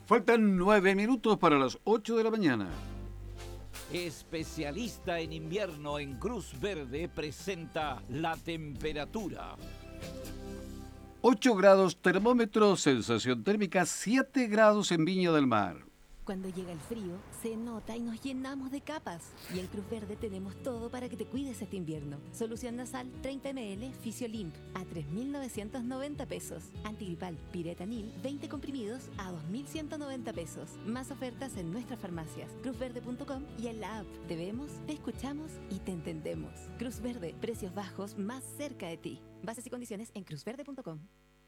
Faltan 9 minutos para las 8 de la mañana. Especialista en invierno en Cruz Verde presenta la temperatura. 8 grados termómetro, sensación térmica 7 grados en Viña del Mar. Cuando llega el frío, se nota y nos llenamos de capas. Y en Cruz Verde tenemos todo para que te cuides este invierno. Solución nasal 30 ml Fisiolimp a 3.990 pesos. Antigripal Piretanil 20 comprimidos a 2.190 pesos. Más ofertas en nuestras farmacias, cruzverde.com y en la app. Te vemos, te escuchamos y te entendemos. Cruz Verde, precios bajos más cerca de ti. Bases y condiciones en cruzverde.com.